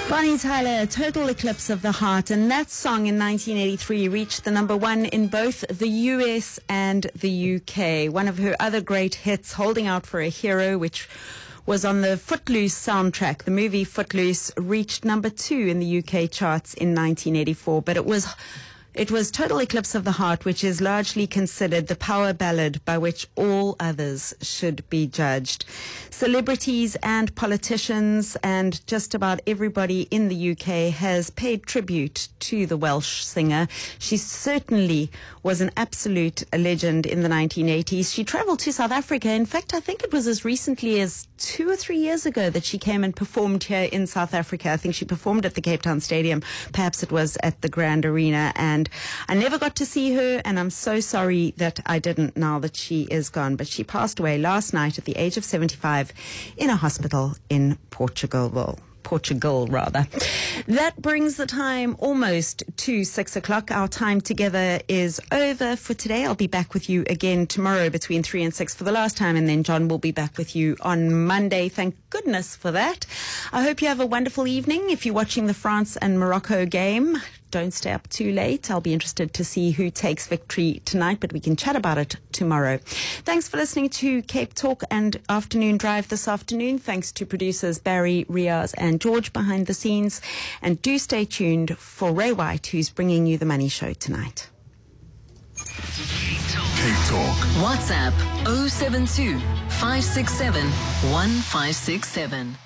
Bonnie Tyler, Total Eclipse of the Heart, and that song in 1983 reached the number one in both the US and the UK. One of her other great hits, Holding Out for a Hero, which was on the Footloose soundtrack. The movie Footloose reached number 2 in the UK charts in 1984, but it was Total Eclipse of the Heart, which is largely considered the power ballad by which all others should be judged. Celebrities and politicians and just about everybody in the UK has paid tribute to the Welsh singer. She certainly was an absolute legend in the 1980s. She traveled to South Africa. In fact, I think it was as recently as 2 or 3 years ago that she came and performed here in South Africa. I think she performed at the Cape Town Stadium. Perhaps it was at the Grand Arena, and I never got to see her, and I'm so sorry that I didn't now that she is gone. But she passed away last night at the age of 75 in a hospital in Portugal, rather. That brings the time almost to 6 o'clock. Our time together is over for today. I'll be back with you again tomorrow between 3 and 6 for the last time, and then John will be back with you on Monday. Thank goodness for that. I hope you have a wonderful evening. If you're watching the France and Morocco game, don't stay up too late. I'll be interested to see who takes victory tonight, but we can chat about it tomorrow. Thanks for listening to Cape Talk and Afternoon Drive this afternoon. Thanks to producers Barry, Riaz and George behind the scenes. And do stay tuned for Ray White, who's bringing you the Money Show tonight. Cape Talk. WhatsApp 072 567 1567.